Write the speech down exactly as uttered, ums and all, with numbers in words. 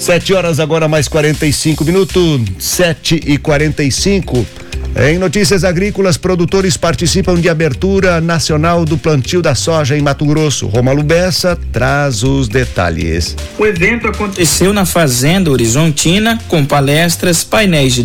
Sete horas agora mais quarenta e cinco minutos, sete e quarenta e cinco. Em notícias agrícolas, produtores participam de abertura nacional do plantio da soja em Mato Grosso. Romualdo Bessa traz os detalhes. O evento aconteceu na Fazenda Horizontina com palestras, painéis de